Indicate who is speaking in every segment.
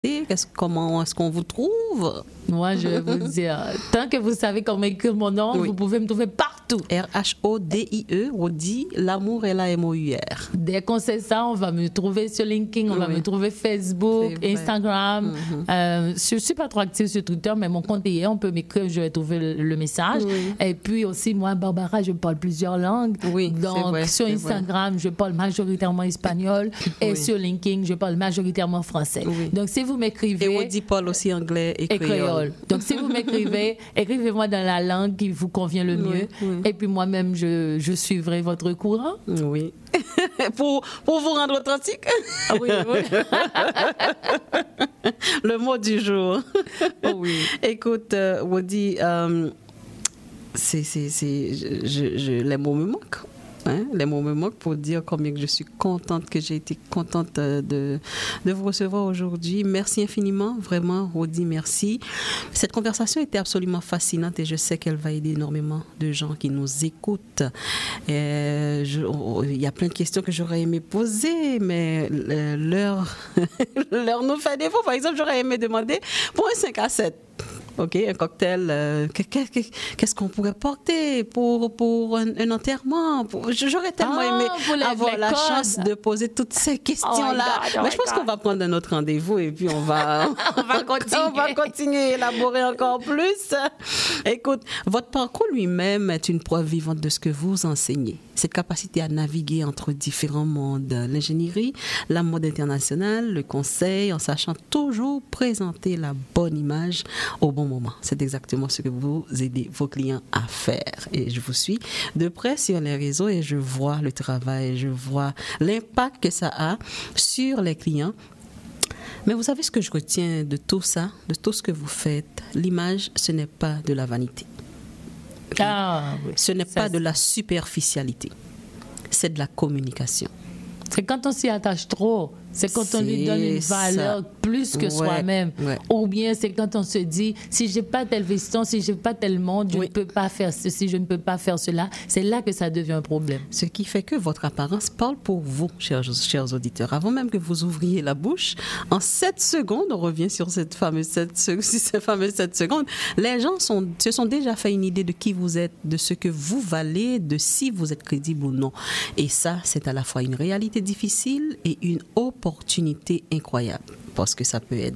Speaker 1: Comment est-ce qu'on vous trouve?
Speaker 2: Moi, je vais vous dire, tant que vous savez comment écrire mon nom, vous pouvez me trouver partout.
Speaker 1: RHODIE, Rodi, l'amour et la MOUR.
Speaker 2: Dès qu'on sait ça, on va me trouver sur LinkedIn, on va me trouver Facebook, Instagram. Je ne suis pas trop active sur Twitter, mais mon compte est, on peut m'écrire, je vais trouver le message. Et puis aussi, moi, Barbara, je parle plusieurs langues. Donc, sur Instagram, je parle majoritairement espagnol. Et sur LinkedIn, je parle majoritairement français. Donc, si vous m'écrivez...
Speaker 1: Et Rodi parle aussi anglais et créole.
Speaker 2: Donc, si vous m'écrivez, écrivez-moi dans la langue qui vous convient le mieux. Et puis, moi-même, je suivrai votre courant.
Speaker 1: Oui. pour vous rendre authentique.
Speaker 2: Oui.
Speaker 1: Le mot du jour. Écoute, Rodi, les mots me manquent. Les mots me manquent pour dire combien que je suis contente, que j'ai été contente de vous recevoir aujourd'hui. Merci infiniment, vraiment, Rodi, merci. Cette conversation était absolument fascinante et je sais qu'elle va aider énormément de gens qui nous écoutent. Il y a plein de questions que j'aurais aimé poser, mais l'heure nous fait défaut. Par exemple, j'aurais aimé demander pour un 5 à 7. OK, un cocktail, qu'est-ce qu'on pourrait porter pour un enterrement? J'aurais tellement aimé avoir la chance de poser toutes ces questions-là. Mais je pense qu'on va prendre un autre rendez-vous et puis on va continuer à élaborer encore plus. Écoute, votre parcours lui-même est une preuve vivante de ce que vous enseignez. Cette capacité à naviguer entre différents mondes, l'ingénierie, la mode internationale, le conseil, en sachant toujours présenter la bonne image au bon moment. C'est exactement ce que vous aidez vos clients à faire. Et je vous suis de près sur les réseaux et je vois le travail, je vois l'impact que ça a sur les clients. Mais vous savez ce que je retiens de tout ça, de tout ce que vous faites? L'image, ce n'est pas de la vanité. Ce n'est pas de la superficialité. C'est de la communication.
Speaker 2: C'est quand on s'y attache trop. C'est quand on lui donne une valeur plus que soi-même. Ou bien c'est quand on se dit, si je n'ai pas tel veston, si je n'ai pas tel monde, je ne peux pas faire ceci, je ne peux pas faire cela. C'est là que ça devient un problème. Ce
Speaker 1: qui fait que votre apparence parle pour vous, chers auditeurs. Avant même que vous ouvriez la bouche, en 7 secondes, on revient sur ces fameuses 7 secondes, les gens se sont déjà fait une idée de qui vous êtes, de ce que vous valez, de si vous êtes crédible ou non. Et ça, c'est à la fois une réalité difficile et une opportunité incroyable, parce que ça peut être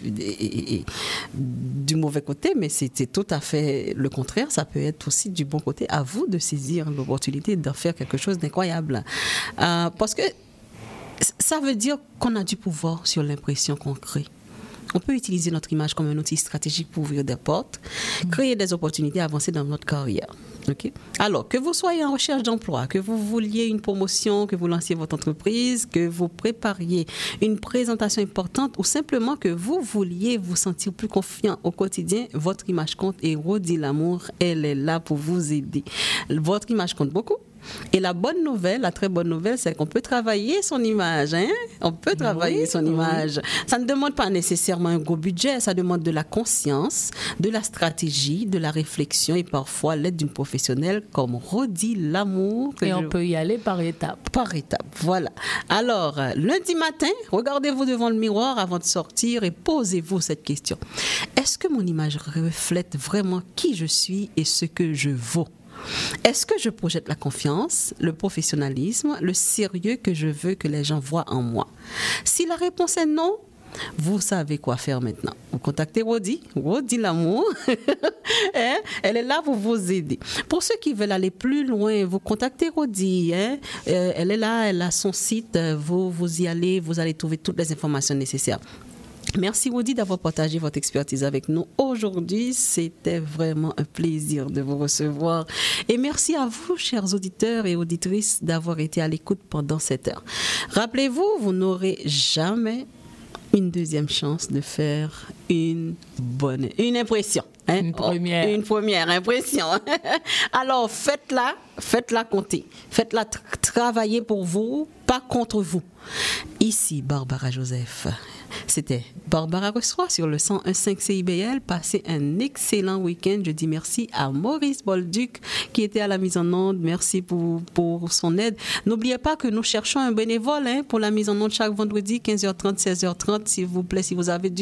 Speaker 1: du mauvais côté, mais c'est tout à fait le contraire. Ça peut être aussi du bon côté. À vous de saisir l'opportunité d'en faire quelque chose d'incroyable, parce que ça veut dire qu'on a du pouvoir sur l'impression qu'on crée. On peut utiliser notre image comme un outil stratégique pour ouvrir des portes, créer des opportunités, avancer dans notre carrière. Okay? Alors, que vous soyez en recherche d'emploi, que vous vouliez une promotion, que vous lanciez votre entreprise, que vous prépariez une présentation importante ou simplement que vous vouliez vous sentir plus confiant au quotidien, votre image compte et Rodi Lamour, elle est là pour vous aider. Votre image compte beaucoup. Et la bonne nouvelle, la très bonne nouvelle, c'est qu'on peut travailler son image. On peut travailler son image. Ça ne demande pas nécessairement un gros budget, ça demande de la conscience, de la stratégie, de la réflexion et parfois l'aide d'une professionnelle comme Rodi Lamour.
Speaker 2: Et on peut y aller par étapes.
Speaker 1: Par étapes, voilà. Alors, lundi matin, regardez-vous devant le miroir avant de sortir et posez-vous cette question. Est-ce que mon image reflète vraiment qui je suis et ce que je vaux? Est-ce que je projette la confiance, le professionnalisme, le sérieux que je veux que les gens voient en moi? Si la réponse est non, vous savez quoi faire maintenant. Vous contactez Rodi Lamour. Elle est là pour vous aider. Pour ceux qui veulent aller plus loin, vous contactez Rodi. Elle est là, elle a son site. Vous y allez, vous allez trouver toutes les informations nécessaires. Merci Rodi d'avoir partagé votre expertise avec nous aujourd'hui. C'était vraiment un plaisir de vous recevoir. Et merci à vous, chers auditeurs et auditrices, d'avoir été à l'écoute pendant cette heure. Rappelez-vous, vous n'aurez jamais une deuxième chance de faire une impression.
Speaker 2: Une
Speaker 1: première impression. Alors, faites-la compter. Faites-la travailler pour vous, pas contre vous. Ici, Barbara Joseph. C'était Barbara Reçoit sur le 101.5 CIBL. Passez un excellent week-end. Je dis merci à Maurice Bolduc qui était à la mise en onde. Merci pour son aide. N'oubliez pas que nous cherchons un bénévole pour la mise en onde chaque vendredi, 15h30, 16h30. S'il vous plaît, si vous avez du